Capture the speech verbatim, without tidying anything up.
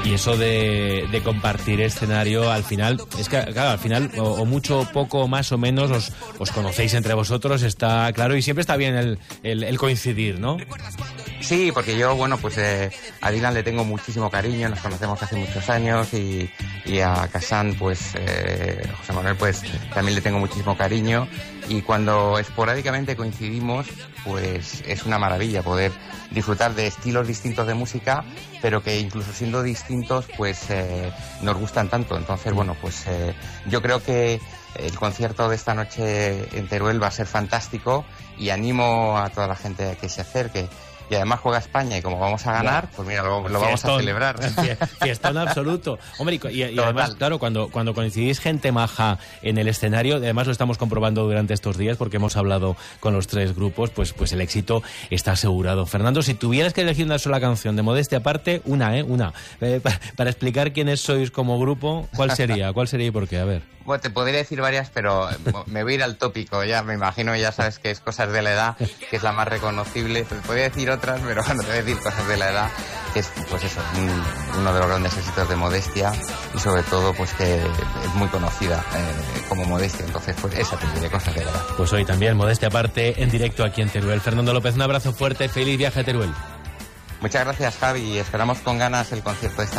Y eso de, de compartir escenario, al final, es que, claro, al final, o, o mucho, poco, más o menos, os, os conocéis entre vosotros, está claro, y siempre está bien el, el, el coincidir, ¿no? Sí, porque yo, bueno, pues eh, a Dylan le tengo muchísimo cariño, nos conocemos hace muchos años, y, y a Kazan, pues, eh, José Manuel, pues, también le tengo muchísimo cariño, y cuando esporádicamente coincidimos, pues es una maravilla poder disfrutar de estilos distintos de música, pero que incluso siendo distintos, pues eh, nos gustan tanto. Entonces, bueno, pues eh, yo creo que el concierto de esta noche en Teruel va a ser fantástico, y animo a toda la gente a que se acerque. Y además juega España, y como vamos a ganar, pues mira, lo, lo vamos a celebrar. Fiestón absoluto. Hombre, y, y además, claro, cuando, cuando coincidís gente maja en el escenario, además lo estamos comprobando durante estos días porque hemos hablado con los tres grupos, pues, pues el éxito está asegurado. Fernando, si tuvieras que elegir una sola canción de Modestia aparte, una, ¿eh? Una. Eh, para, para explicar quiénes sois como grupo, ¿cuál sería? ¿Cuál sería y por qué? A ver. Bueno, te podría decir varias, pero me voy a ir al tópico, ya me imagino, ya sabes que es Cosas de la Edad, que es la más reconocible. Te podría decir otras, pero bueno, te voy a decir Cosas de la Edad, que es, pues eso, un, uno de los grandes éxitos de Modestia, y sobre todo, pues que es muy conocida eh, como Modestia. Entonces, pues esa te diré, Cosas de la Edad. Pues hoy también, Modestia aparte, en directo aquí en Teruel. Fernando López, un abrazo fuerte, feliz viaje a Teruel. Muchas gracias, Javi, y esperamos con ganas el concierto de esta